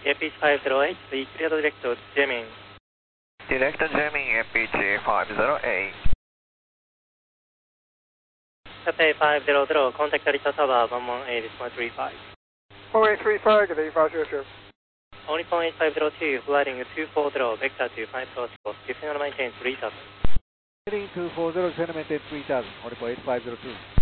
APH 508, the clear director jamming. Director jamming APH 508. Cathay 500, contact Arita Tower 118.35. 11835, good day, 500. Only point 502, flying 240, vector to 540, descend and maintain 3000. Heading 240, descend and maintain 3000, only point 502.